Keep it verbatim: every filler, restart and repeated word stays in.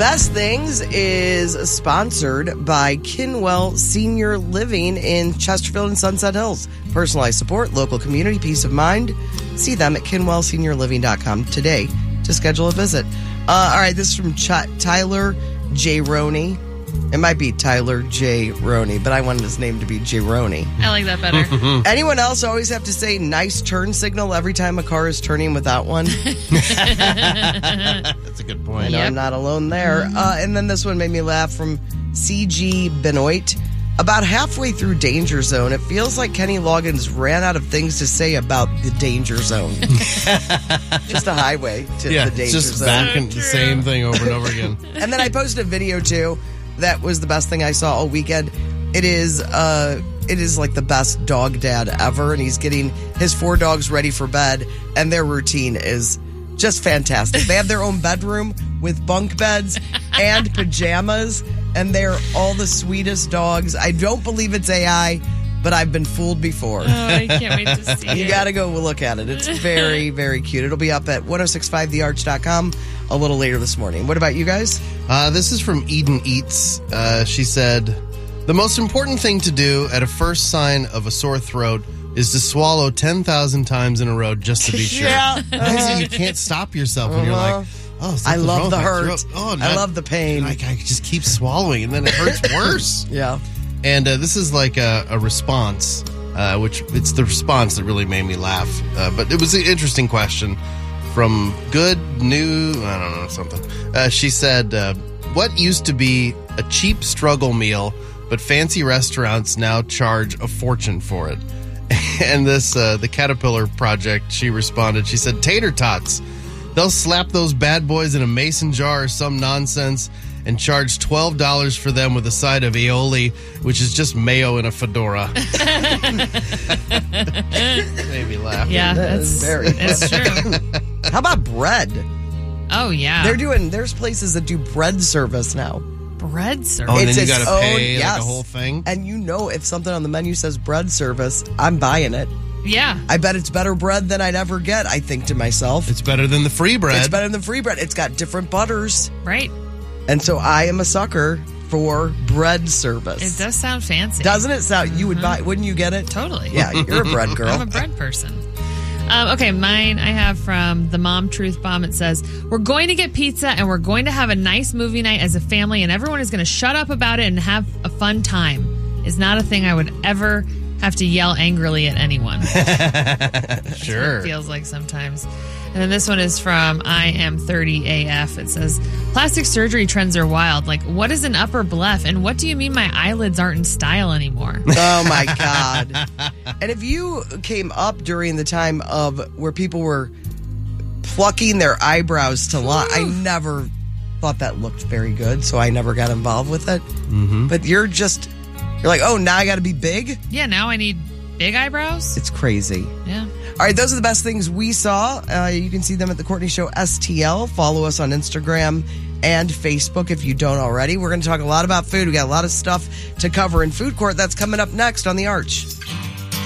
Best Things is sponsored by Kinwell Senior Living in Chesterfield and Sunset Hills. Personalized support, local community, peace of mind. See them at kinwell senior living dot com today to schedule a visit. Uh, all right, this is from Ch- Tyler J. Roney. It might be Tyler J. Roney, but I wanted his name to be J. Roney. I like that better. Anyone else always have to say nice turn signal every time a car is turning without one? That's a good point. I know Yep. I'm not alone there. Uh, and then this one made me laugh from C G Benoit. About halfway through Danger Zone, it feels like Kenny Loggins ran out of things to say about the Danger Zone. Just a highway to Yeah, the Danger it's just Zone. back in the same thing over and over again. And then I posted a video too. That was the best thing I saw all weekend. It is, uh, it is like the best dog dad ever, and he's getting his four dogs ready for bed, and their routine is just fantastic. They have their own bedroom with bunk beds and pajamas, and they're all the sweetest dogs. I don't believe it's A I, but I've been fooled before. Oh, I can't wait to see You it. got to go look at it. It's very, very cute. It'll be up at ten sixty-five the arch dot com a little later this morning. What about you guys? Uh, this is from Eden Eats. Uh, she said, the most important thing to do at a first sign of a sore throat is to swallow ten thousand times in a row just to be sure. Yeah. Because you can't stop yourself when you're like, oh, I something's love wrong the with my hurt. throat. Oh, I love the pain. I, I just keep swallowing, and then it hurts worse. Yeah. And uh, this is like a, a response, uh, which it's the response that really made me laugh. Uh, but it was an interesting question from Good New, I don't know, something. Uh, she said, uh, what used to be a cheap struggle meal, but fancy restaurants now charge a fortune for it? And this, uh, the Caterpillar Project, she responded, she said, tater tots. They'll slap those bad boys in a mason jar or some nonsense and charge twelve dollars for them with a side of aioli, which is just mayo in a fedora. Made me laugh. Yeah, That that's, is very that's true. How about bread? Oh, yeah. They're doing, there's places that do bread service now. bread service. Oh, and It's then you its got to own- pay like yes. the whole thing? And you know, if something on the menu says bread service, I'm buying it. Yeah. I bet it's better bread than I'd ever get, I think to myself. It's better than the free bread. It's better than free bread. It's got different butters. Right. And so I am a sucker for bread service. It does sound fancy. Doesn't it sound, you would buy, wouldn't you get it? Totally. Yeah, you're a bread girl. I'm a bread person. Um, okay, mine I have from the Mom Truth Bomb. It says, we're going to get pizza and we're going to have a nice movie night as a family and everyone is going to shut up about it and have a fun time. It's not a thing I would ever have to yell angrily at anyone. That's Sure. what it feels like sometimes. And then this one is from I am thirty A F. It says, plastic surgery trends are wild. Like, what is an upper bleph? And what do you mean my eyelids aren't in style anymore? Oh my God. And if you came up during the time of where people were plucking their eyebrows to line, I never thought that looked very good, so I never got involved with it. Mm-hmm. But you're just, you're like, oh, now I got to be big? Yeah, now I need big eyebrows. It's crazy. Yeah. All right, those are the best things we saw. Uh, you can see them at The Courtney Show S T L. Follow us on Instagram and Facebook if you don't already. We're going to talk a lot about food. We got a lot of stuff to cover in Food Court. That's coming up next on The Arch.